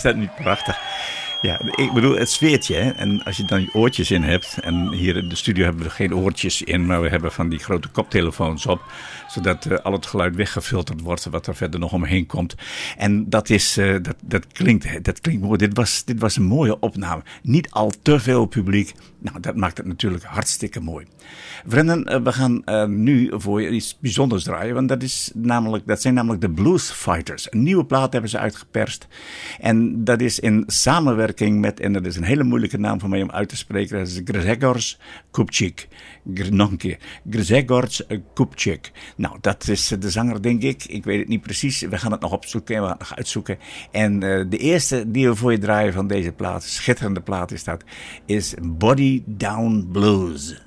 dat niet prachtig? Ja, ik bedoel, het sfeertje. Hè? En als je dan je oortjes in hebt. En hier in de studio hebben we geen oortjes in. Maar we hebben van die grote koptelefoons op. Zodat al het geluid weggefilterd wordt. Wat er verder nog omheen komt. En dat klinkt mooi. Dit was een mooie opname. Niet al te veel publiek. Nou, dat maakt het natuurlijk hartstikke mooi. Vrienden, we gaan nu voor je iets bijzonders draaien. Want dat zijn namelijk de Blues Fighters. Een nieuwe plaat hebben ze uitgeperst. En dat is in samenwerking met, en dat is een hele moeilijke naam voor mij om uit te spreken. Dat is Grzegorz Kupczyk. Nog een keer. Grzegorz Kupczyk. Nou, dat is de zanger, denk ik. Ik weet het niet precies. We gaan het nog opzoeken en we gaan het nog uitzoeken. En de eerste die we voor je draaien van deze plaat, schitterende plaat is dat, is Body Down Blues.